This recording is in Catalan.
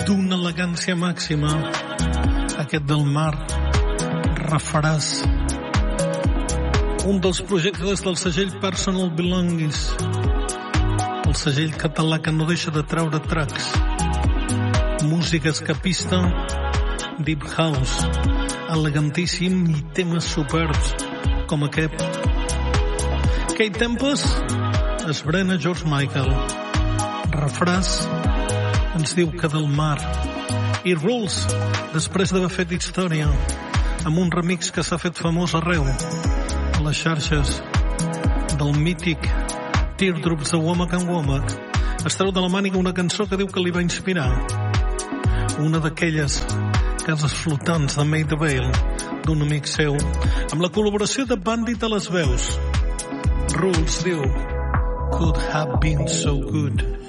d'una elegància màxima, aquest del mar, refaràs. Un dels projectes del segell Personal Belongings, el segell català que no deixa de treure tracks, música escapista, deep house, elegantíssim i temes superbs com aquest. Kate Tempest esbrena George Michael, refràs ens diu que del mar, i Rules, després d'haver fet història amb un remix que s'ha fet famós arreu a les xarxes del mític Teardrops de Womack and Womack, es treu de la màniga una cançó que diu que li va inspirar, una d'aquelles cases flotants de Maida Vale d'un amic seu, amb la col·laboració de Bandit a les veus. Rules diu, could have been so good.